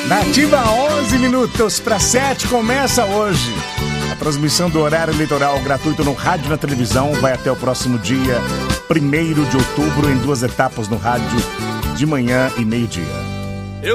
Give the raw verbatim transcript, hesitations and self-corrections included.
Nativa, onze minutos para sete, começa hoje. A transmissão do horário eleitoral gratuito no rádio e na televisão vai até o próximo dia primeiro de outubro, em duas etapas no rádio, de manhã e meio-dia.